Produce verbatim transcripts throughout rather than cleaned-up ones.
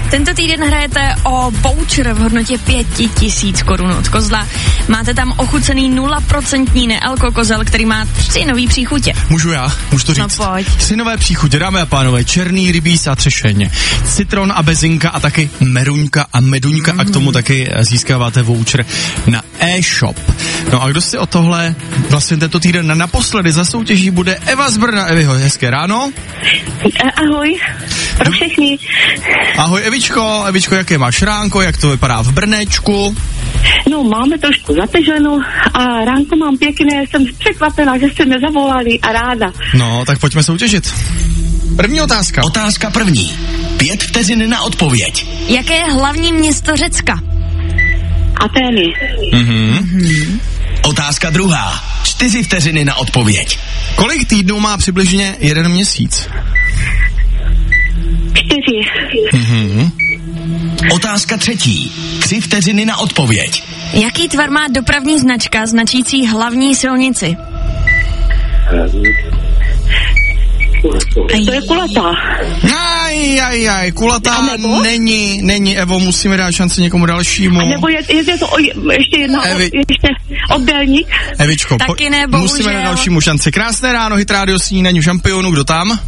Tento týden hrajete o voucher v hodnotě pět tisíc korun od Kozla. Máte tam ochucený nula procent nealko kozel, který má tři nový příchutě. Můžu já? Můžu to říct? No pojď. Tři nové příchutě, dámy a pánové, černý rybíz a třešeň, citron a bezinka a taky meruňka a meduňka mm. a k tomu taky získáváte voucher na e-shop. No a kdo si o tohle vlastně tento týden naposledy zasoutěží, bude Eva z Brna. Eviho, hezké ráno. Ahoj, pro všechny. Ahoj Evičko, Evičko, jaké máš ránko, jak to vypadá v Brnečku? No, máme trošku zateženo a ránko mám pěkné, jsem překvapená, že jste mě zavolali a ráda. No, tak pojďme soutěžit. První otázka. Otázka první. Pět vteřin na odpověď. Jaké je hlavní město Řecka? Atény. Mhm. Mm-hmm. Otázka druhá. Čtyři vteřiny na odpověď. Kolik týdnů má přibližně jeden měsíc? Čtyři. Mhm. Otázka třetí. Tři vteřiny na odpověď. Jaký tvar má dopravní značka značící hlavní silnici? To je kulatá. Aj, aj, aj, kulatá není, není, Evo, musíme dát šanci někomu dalšímu. A nebo je, je to o, ještě jedna, Evi. ještě obdélník. Evičko, Taky po, ne, bohužel. musíme dát dalšímu šanci. Krásné ráno, Hit Radio snídaní šampionu, kdo tam?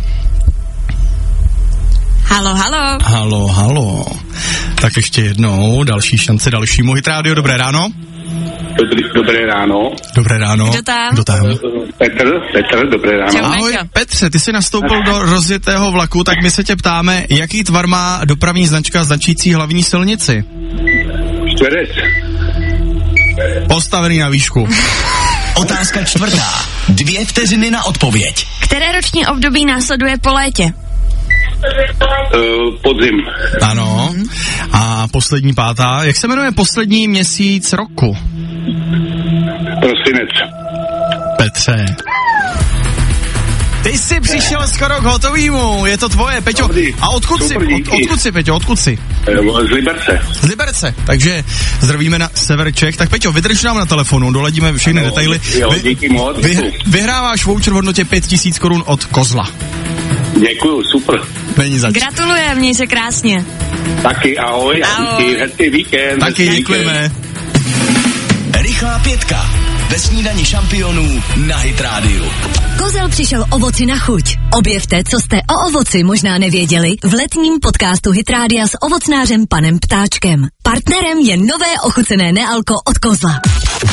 Halo, halo. Halo, halo. Tak ještě jednou, další šance dalšímu. Hit Radio, dobré ráno. Dobrý, dobré ráno. Dobré ráno. Kdo tam? Kdo tam? Petr, Petr, dobré ráno. Čau. Ahoj, Peťo. Petře, ty jsi nastoupil do rozjetého vlaku, tak my se tě ptáme, jaký tvar má dopravní značka značící hlavní silnici? Čtverec. Postavený na výšku. Otázka čtvrtá. Dvě vteřiny na odpověď. Které roční období následuje po létě? Uh, podzim. Ano. A poslední pátá, jak se jmenuje poslední měsíc roku? Prosinec. Petře. Ty jsi přišel skoro k hotovýmu, je to tvoje, Peťo. Dobrý. A odkud jsi, Super, od, díky. odkud jsi, Peťo, odkud jsi? Uh, z Liberce. Z Liberce, takže zdravíme na sever Čech. Tak Peťo, vydrž nám na telefonu, doladíme všechny No, detaily. jo, díky moc. vy, vyhráváš voucher v hodnotě pět tisíc korun od Kozla. Děkuju, super. Není zač. Gratulujem, měj se krásně. Taky ahoj. Ahoj. Díky, hezký víkend. Taky hezký děkujeme. Rychlá pětka. Ve snídani šampionů na Hit Radio. Kozel přišel ovoci na chuť. Objevte, co jste o ovoci možná nevěděli v letním podcastu Hit Rádia s ovocnářem panem Ptáčkem. Partnerem je nové ochucené nealko od Kozla.